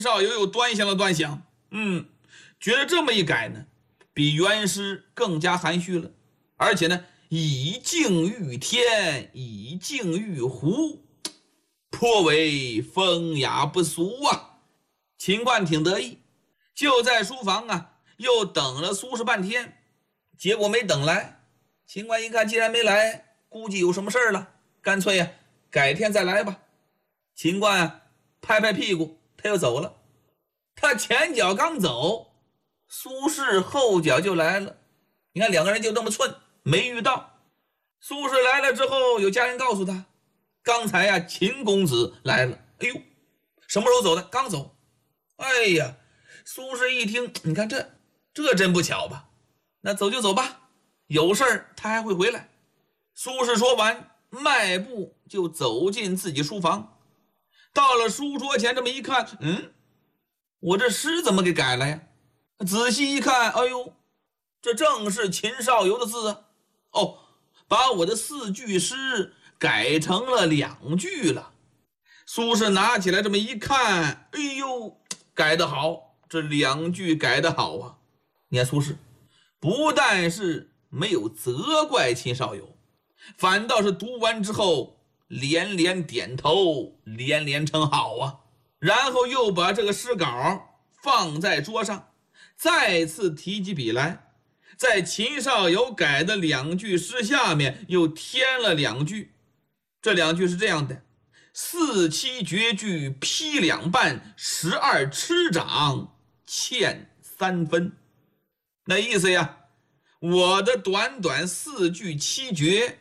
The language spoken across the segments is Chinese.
少游又端详了端详，觉得这么一改呢，比原诗更加含蓄了，而且呢，以静喻天，以静喻湖，颇为风雅不俗啊。秦观挺得意，就在书房啊，又等了苏轼半天，结果没等来。秦观一看，既然没来，估计有什么事儿了，干脆呀，改天再来吧。秦观啊，拍拍屁股，他又走了。他前脚刚走，苏轼后脚就来了。你看两个人就这么寸，没遇到。苏轼来了之后，有家人告诉他，刚才呀，秦公子来了。哎呦，什么时候走的？刚走。哎呀，苏轼一听，你看这真不巧吧？那走就走吧，有事儿他还会回来。苏轼说完，迈步就走进自己书房。到了书桌前，这么一看，我这诗怎么给改了呀？仔细一看，哎呦，这正是秦少游的字啊！哦，把我的4句诗改成了2句了。苏轼拿起来这么一看，哎呦，改得好，这2句改得好啊！你看苏轼不但是没有责怪秦少游，反倒是读完之后连连点头，连连称好啊。然后又把这个诗稿放在桌上，再次提起笔来，在秦少游改的2句诗下面又添了2句。这2句是这样的：4七绝句批2半，12笞掌欠3分。那意思呀，我的短短4句7绝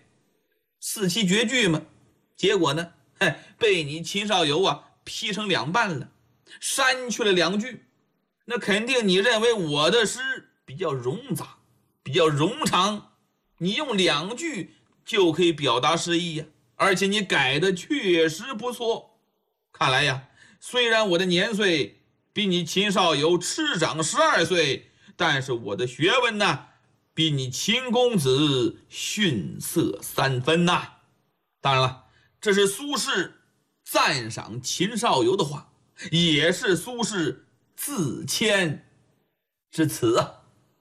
，4七绝句嘛，结果呢，被你秦少游啊劈成2半了，删去了2句。那肯定你认为我的诗比较冗杂，比较冗长，你用2句就可以表达诗意呀，而且你改的确实不错。看来呀，虽然我的年岁比你秦少游痴长12岁，但是我的学问呢，比你秦公子逊色3分呐。当然了，这是苏轼赞赏秦少游的话，也是苏轼自谦之词啊。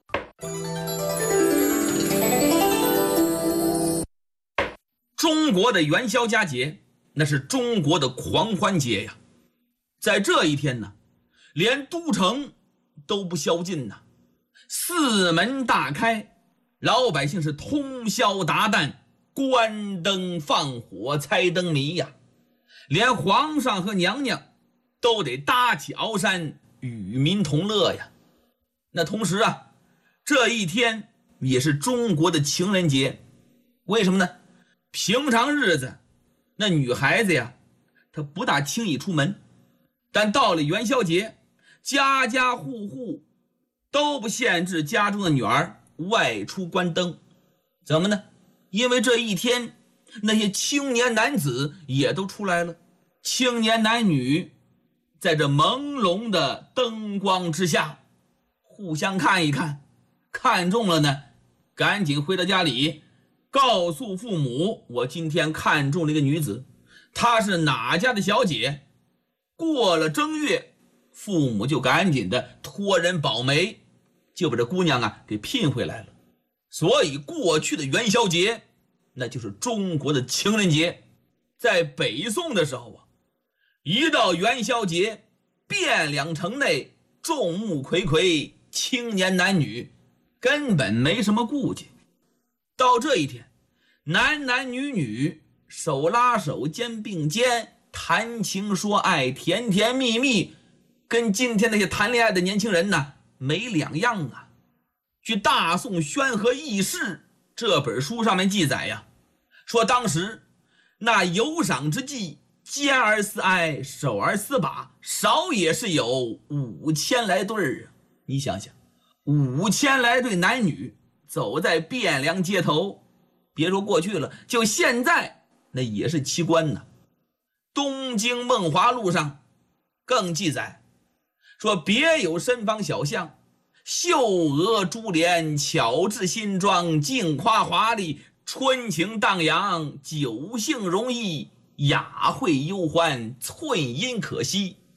中国的元宵佳节，那是中国的狂欢节呀。在这一天呢，连都城都不宵禁呐，4门大开，老百姓是通宵达旦，关灯放火，猜灯谜呀。连皇上和娘娘都得搭起鳌山与民同乐呀。那同时啊，这一天也是中国的情人节。为什么呢？平常日子那女孩子呀，她不大轻易出门，但到了元宵节，家家户户都不限制家中的女儿外出关灯。怎么呢？因为这一天那些青年男子也都出来了，青年男女在这朦胧的灯光之下互相看一看，看中了呢，赶紧回到家里告诉父母，我今天看中了一个女子，她是哪家的小姐。过了正月，父母就赶紧的托人保媒，就把这姑娘啊给聘回来了。所以过去的元宵节那就是中国的情人节。在北宋的时候啊，一到元宵节，汴梁城内众目睽睽，青年男女根本没什么顾忌。到这一天，男男女女手拉手，肩并肩，谈情说爱，甜甜蜜蜜，跟今天那些谈恋爱的年轻人呢没两样啊。据《大宋宣和轶事》这本书上面记载呀，说当时那有赏之际，肩而思哀，手而思把，少也是有5000来对啊。你想想，5000来对男女走在汴梁街头，别说过去了，就现在那也是奇观呢。东京梦华录上更记载说，别有深房小巷，秀娥珠帘，巧制新装，镜花华丽，春情荡漾，酒兴容易，雅会幽欢，寸阴可惜，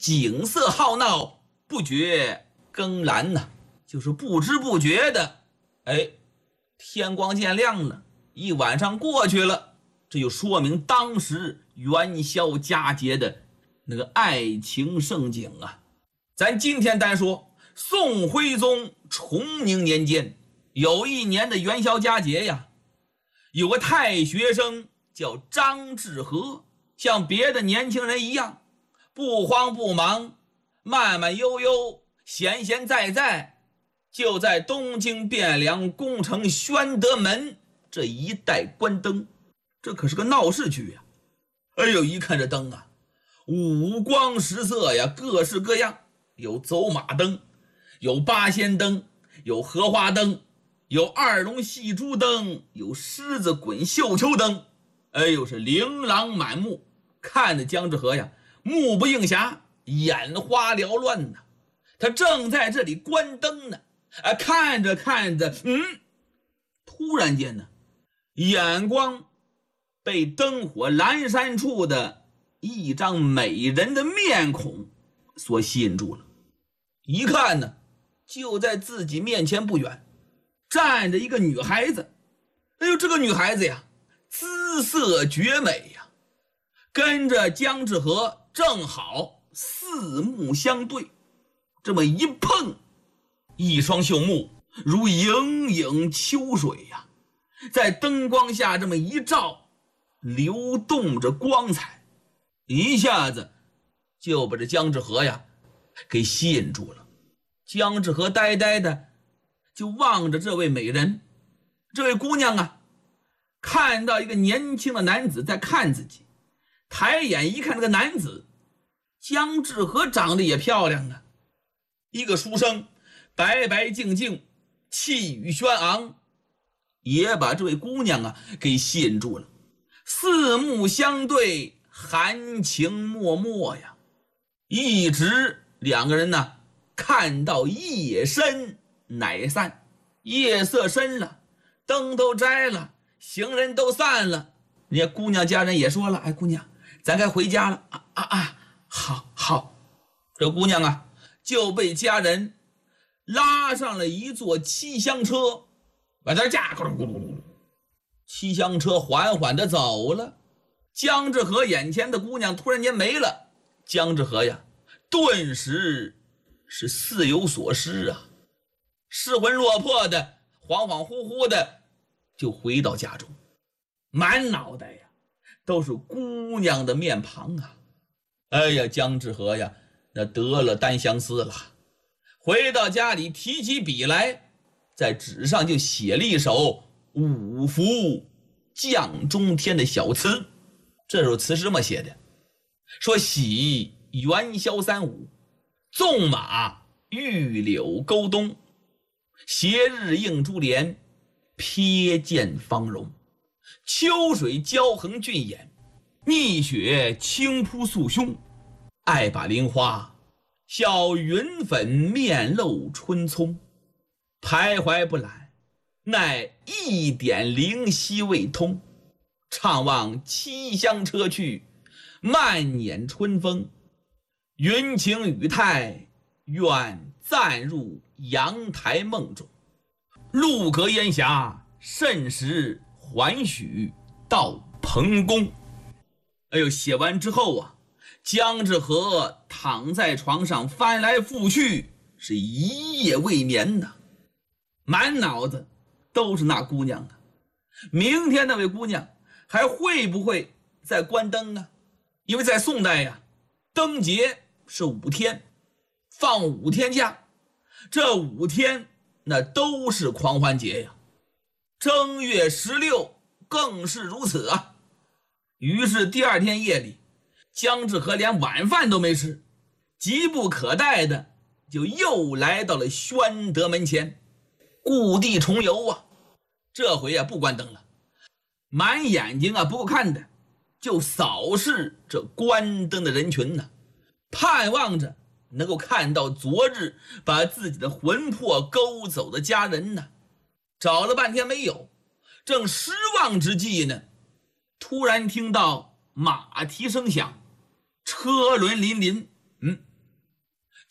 景色浩闹，不觉更阑呐，就是不知不觉的，天光渐亮了，一晚上过去了，这就说明当时元宵佳节的那个爱情盛景啊。咱今天单说宋徽宗崇宁年间，有一年的元宵佳节呀，有个太学生叫张志和，像别的年轻人一样，不慌不忙，慢慢悠悠，闲闲在在，就在东京汴梁宫城宣德门这一带观灯。这可是个闹市区呀！一看这灯啊，五光十色呀，各式各样，有走马灯，有八仙灯，有荷花灯，有二龙戏珠灯，有狮子滚绣球灯，是琳琅满目，看得江志和呀目不应暇，眼花缭乱呐。他正在这里观灯呢，看着看着，突然间呢，眼光被灯火阑珊处的一张美人的面孔所吸引住了。一看呢，就在自己面前不远站着一个女孩子。这个女孩子呀，姿色绝美呀，跟着江志和正好四目相对，这么一碰，一双秀目如盈盈秋水呀，在灯光下这么一照，流动着光彩，一下子就把这江志和呀给吸引住了。江志和呆呆的就望着这位美人。这位姑娘啊，看到一个年轻的男子在看自己，抬眼一看，这个男子江志和长得也漂亮啊，一个书生，白白净净，气宇轩昂，也把这位姑娘啊给吸引住了。四目相对，含情脉脉呀，一直两个人呢看到夜深乃散。夜色深了，灯都摘了，行人都散了，人家姑娘家人也说了，姑娘咱该回家了。好。这姑娘啊就被家人拉上了一座七厢车，把这驾，七厢车缓缓地走了。江志和眼前的姑娘突然间没了，江志和呀顿时是似有所失啊，失魂落魄的，恍恍惚惚的就回到家中，满脑袋呀都是姑娘的面庞啊。江志和呀那得了单相思了，回到家里提起笔来，在纸上就写了一首五福降中天的小词。这首词是这么写的，说喜元宵三五，纵马玉柳沟东，斜日映珠帘，瞥见芳容。秋水交横俊眼，逆雪轻扑素胸。爱把菱花，笑云粉面露春葱。徘徊不来，奈一点灵犀未通。怅望七厢车去，漫捻春风。云情雨态，愿暂入阳台梦中。路隔烟霞，甚时还许到蓬宫。写完之后啊，江志和躺在床上翻来覆去，是一夜未眠呐，满脑子都是那姑娘啊。明天那位姑娘还会不会再关灯啊？因为在宋代呀，灯节是5天，放5天假，这5天那都是狂欢节呀。正月16更是如此啊。于是第二天夜里，江志和连晚饭都没吃，急不可待的就又来到了宣德门前，故地重游啊。这回不关灯了，满眼睛不够看的，就扫视这关灯的人群呢，盼望着能够看到昨日把自己的魂魄勾走的家人呢。找了半天没有，正失望之际呢，突然听到马蹄声响，车轮辚辚，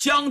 将